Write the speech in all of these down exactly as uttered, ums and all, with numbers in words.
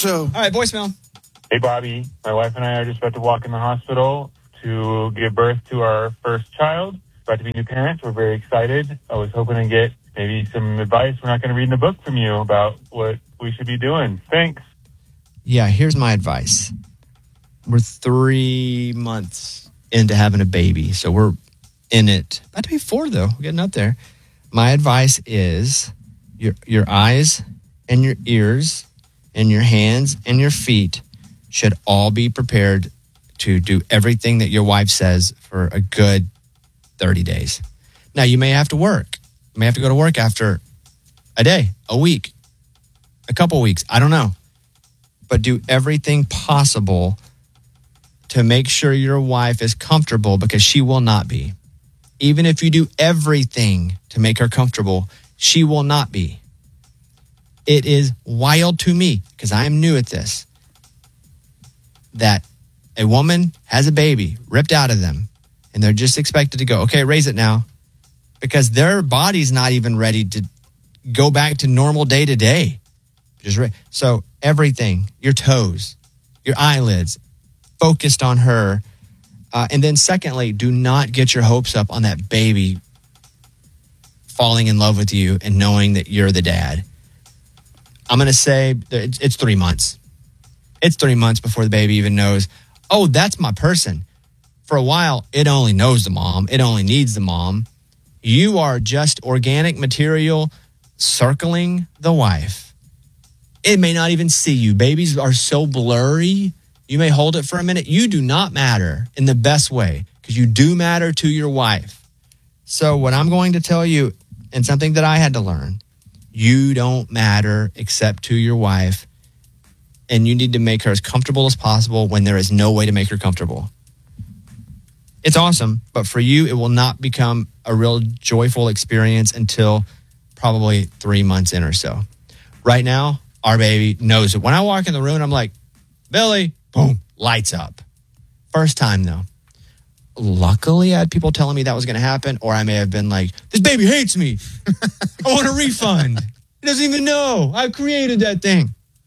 Show. All right, voicemail. Hey, Bobby. My wife and I are just about to walk in the hospital to give birth to our first child. About to be new parents. We're very excited. I was hoping to get maybe some advice. We're not going to read in a book from you about what we should be doing. Thanks. Yeah, here's my advice. We're three months into having a baby, so we're in it. About to be four, though. We're getting up there. My advice is your your eyes and your ears and your hands and your feet should all be prepared to do everything that your wife says for a good thirty days. Now, you may have to work. You may have to go to work after a day, a week, a couple weeks. I don't know. But do everything possible to make sure your wife is comfortable, because she will not be. Even if you do everything to make her comfortable, she will not be. It is wild to me, because I am new at this, that a woman has a baby ripped out of them and they're just expected to go, okay, raise it now, because their body's not even ready to go back to normal day to day. Just ra- so everything, your toes, your eyelids, focused on her. Uh, and then secondly, do not get your hopes up on that baby falling in love with you and knowing that you're the dad. I'm going to say it's, it's three months. It's three months before the baby even knows, oh, that's my person. For a while, it only knows the mom. It only needs the mom. You are just organic material circling the wife. It may not even see you. Babies are so blurry. You may hold it for a minute. You do not matter in the best way, because you do matter to your wife. So what I'm going to tell you, and something that I had to learn, you don't matter except to your wife, and you need to make her as comfortable as possible when there is no way to make her comfortable. It's awesome, but for you, it will not become a real joyful experience until probably three months in or so. Right now, our baby knows it. When I walk in the room, I'm like, Billy, boom, lights up. First time, though. Luckily, I had people telling me that was going to happen, or I may have been like, this baby hates me. I want a refund. It doesn't even know I created that thing.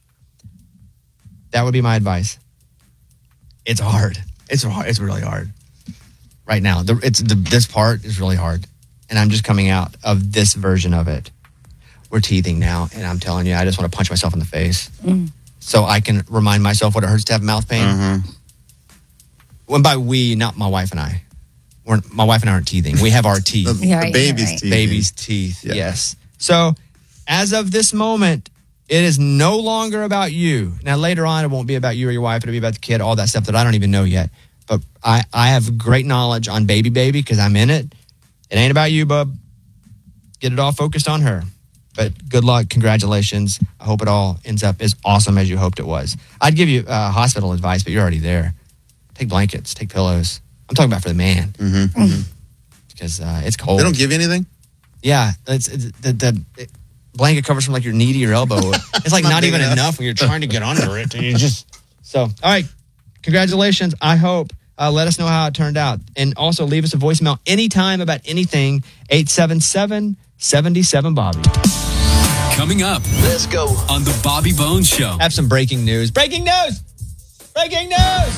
That would be my advice. It's hard. It's hard. It's really hard. Right now, the, it's the, this part is really hard. And I'm just coming out of this version of it. We're teething now, and I'm telling you, I just want to punch myself in the face mm. so I can remind myself what it hurts to have mouth pain. Mm-hmm. When by we, not my wife and I. We're, my wife and I aren't teething. We have our teeth. the, the baby's right. teeth. Baby's teeth, yeah. Yes. So, as of this moment, it is no longer about you. Now, later on, it won't be about you or your wife. It'll be about the kid, all that stuff that I don't even know yet. But I, I have great knowledge on baby baby because I'm in it. It ain't about you, bub. Get it all focused on her. But good luck. Congratulations. I hope it all ends up as awesome as you hoped it was. I'd give you uh, hospital advice, but you're already there. Take blankets. Take pillows. I'm talking about for the man. Mm-hmm, mm-hmm. Because uh, it's cold. They don't give you anything? Yeah. It's, it's the, the it, blanket covers from like your knee to your elbow. It's like not, not even enough. enough when you're trying to get under it. And you just So, all right. Congratulations. I hope. Uh, let us know how it turned out. And also leave us a voicemail anytime about anything. eight seven seven, seven seven, Bobby. Coming up. Let's go. On the Bobby Bones Show. Have some breaking news. Breaking news! Breaking news!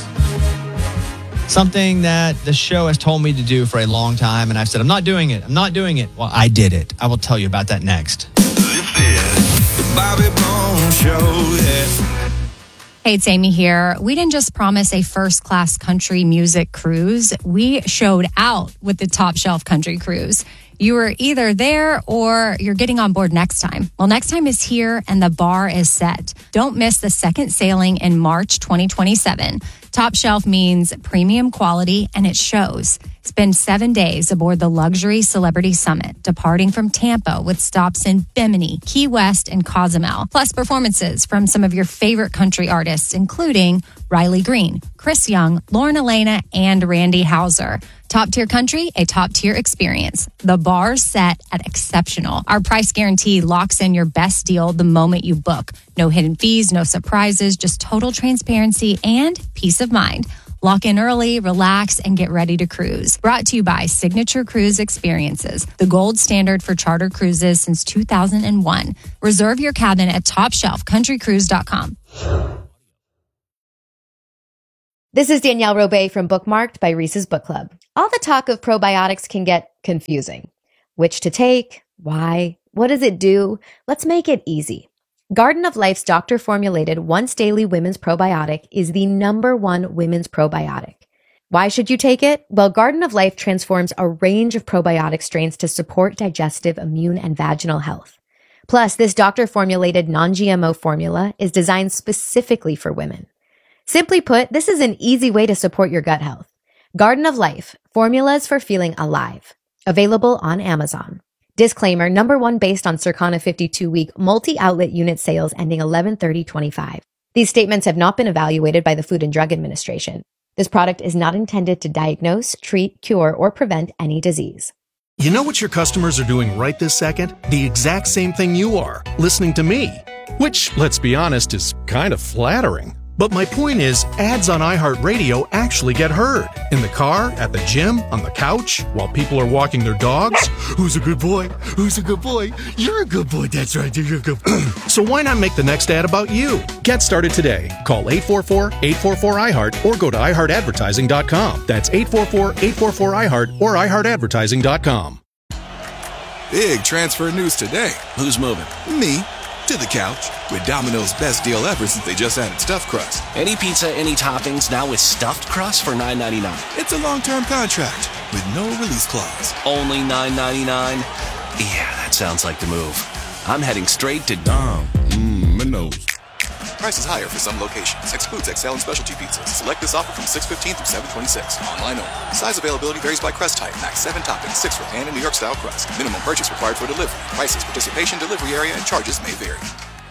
Something that the show has told me to do for a long time, and I've said, I'm not doing it. I'm not doing it. Well, I did it. I will tell you about that next. This is the Bobby Bones Show. Yeah. Hey, it's Amy here. We didn't just promise a first-class country music cruise. We showed out with the Top Shelf Country Cruise. You were either there or you're getting on board next time. Well, next time is here and the bar is set. Don't miss the second sailing in March twenty twenty-seven. Top Shelf means premium quality, and it shows. Spend seven days aboard the Luxury Celebrity Summit, departing from Tampa with stops in Bimini, Key West, and Cozumel. Plus performances from some of your favorite country artists, including Riley Green, Chris Young, Lauren Elena, and Randy Houser. Top tier country, a top tier experience. The bar's set at exceptional. Our price guarantee locks in your best deal the moment you book. No hidden fees, no surprises, just total transparency and peace of mind. Lock in early, relax, and get ready to cruise. Brought to you by Signature Cruise Experiences, the gold standard for charter cruises since two thousand one. Reserve your cabin at top shelf country cruise dot com. This is Danielle Robay from Bookmarked by Reese's Book Club. All the talk of probiotics can get confusing. Which to take? Why? What does it do? Let's make it easy. Garden of Life's doctor-formulated once-daily women's probiotic is the number one women's probiotic. Why should you take it? Well, Garden of Life transforms a range of probiotic strains to support digestive, immune, and vaginal health. Plus, this doctor-formulated non-G M O formula is designed specifically for women. Simply put, this is an easy way to support your gut health. Garden of Life, formulas for feeling alive. Available on Amazon. Disclaimer, number one based on Circana fifty-two week multi-outlet unit sales ending eleven thirty twenty-five. These statements have not been evaluated by the Food and Drug Administration. This product is not intended to diagnose, treat, cure, or prevent any disease. You know what your customers are doing right this second? The exact same thing you are, listening to me. Which, let's be honest, is kind of flattering. But my point is, ads on iHeartRadio actually get heard. In the car, at the gym, on the couch, while people are walking their dogs. Who's a good boy? Who's a good boy? You're a good boy, that's right, you're a good boy. So why not make the next ad about you? Get started today. Call eight four four, eight four four, I heart or go to i heart advertising dot com. That's eight four four, eight four four, I heart or i heart advertising dot com. Big transfer news today. Who's moving? Me. To the couch with Domino's best deal ever since they just added stuffed crust. Any pizza, any toppings, now with stuffed crust for nine ninety-nine. It's a long-term contract with no release clause. Only nine ninety-nine? Yeah, that sounds like the move. I'm heading straight to Dom. Mmm, Minos. Prices higher for some locations. Excludes X L and specialty pizzas. Select this offer from six fifteen through seven twenty-six. Online only. Size availability varies by crust type. Max seven toppings, six for pan and New York style crust. Minimum purchase required for delivery. Prices, participation, delivery area, and charges may vary.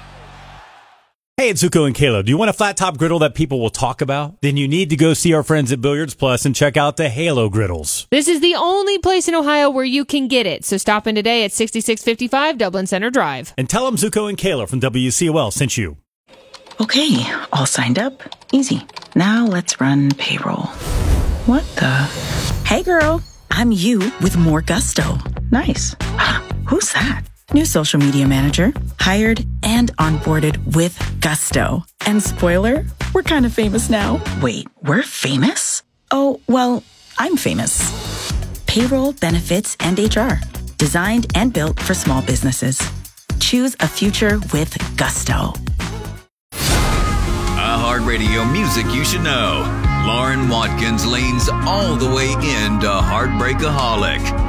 Hey, it's Zuko and Kayla. Do you want a flat top griddle that people will talk about? Then you need to go see our friends at Billiards Plus and check out the Halo griddles. This is the only place in Ohio where you can get it. So stop in today at sixty-six fifty-five Dublin Center Drive. And tell them Zuko and Kayla from W C O L sent you. Okay, all signed up. Easy. Now let's run payroll. What the? Hey girl, I'm you with more gusto. Nice. Who's that? New social media manager. Hired and onboarded with gusto. And spoiler, we're kind of famous now. Wait, we're famous? Oh, well, I'm famous. Payroll, benefits, and H R. Designed and built for small businesses. Choose a future with gusto. iHeartRadio music you should know. Lauren Watkins leans all the way into Heartbreakaholic.